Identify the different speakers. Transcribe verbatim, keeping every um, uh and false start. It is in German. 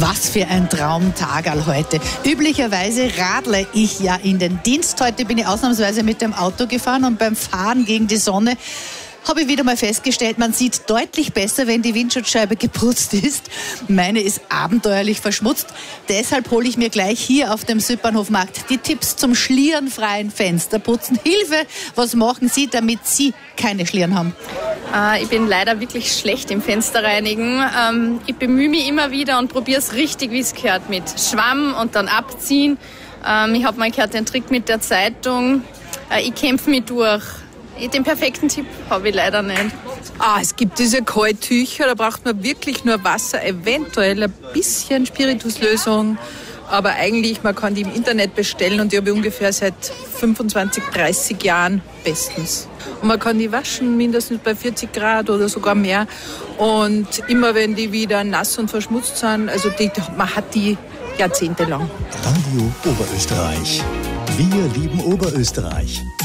Speaker 1: Was für ein Traumtagerl heute. Üblicherweise radle ich ja in den Dienst. Heute bin ich ausnahmsweise mit dem Auto gefahren und beim Fahren gegen die Sonne habe ich wieder mal festgestellt, man sieht deutlich besser, wenn die Windschutzscheibe geputzt ist. Meine ist abenteuerlich verschmutzt. Deshalb hole ich mir gleich hier auf dem Südbahnhofmarkt die Tipps zum schlierenfreien Fensterputzen. Hilfe, was machen Sie, damit Sie keine Schlieren haben?
Speaker 2: Äh, ich bin leider wirklich schlecht im Fensterreinigen. Ähm, ich bemühe mich immer wieder und probiere es richtig, wie es gehört, mit Schwamm und dann abziehen. Ähm, ich habe mal gehört den Trick mit der Zeitung. Äh, ich kämpfe mich durch. Den perfekten Tipp habe ich leider nicht.
Speaker 3: Ah, es gibt diese Kalttücher, da braucht man wirklich nur Wasser, eventuell ein bisschen Spirituslösung. Aber eigentlich, man kann die im Internet bestellen und die habe ich ungefähr seit fünfundzwanzig, dreißig Jahren bestens. Und man kann die waschen, mindestens bei vierzig Grad oder sogar mehr. Und immer wenn die wieder nass und verschmutzt sind, also die, man hat die jahrzehntelang.
Speaker 4: Radio Oberösterreich. Wir lieben Oberösterreich.